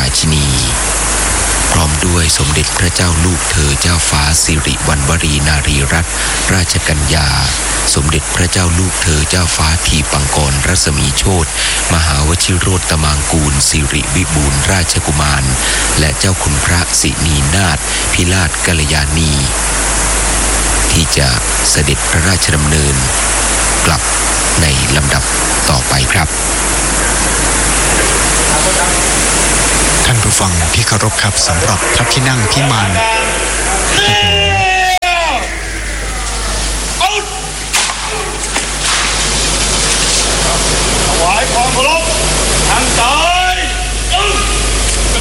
ชินีพร้อมด้วยสมเด็จพระเจ้าลูกเธอเจ้าฟ้าสิริวัณวรีนารีรัตนราชกัญญาสมเด็จพระเจ้าลูกเธอเจ้าฟ้าทีปังกรรัศมีโชติมหาวชิโรตมางกูลสิริวิบูลย์ราชกุมารและเจ้าคุณพระสินีนาถพิราชกัลยาณีที่จะเสด็จพระราชดำเนินกลับในลำดับต่อไปครับท่านผู้ฟังที่เคารพครับสำหรับพระที่นั่งพิมาน